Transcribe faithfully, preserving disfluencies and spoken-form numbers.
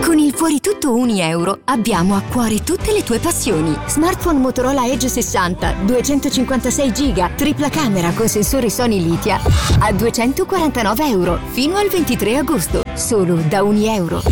Con il Fuori Tutto un euro abbiamo a cuore tutte le tue passioni. Smartphone Motorola Edge sessanta, duecentocinquantasei giga, tripla camera con sensori Sony Litia a duecentoquarantanove euro fino al ventitré agosto, solo da un euro.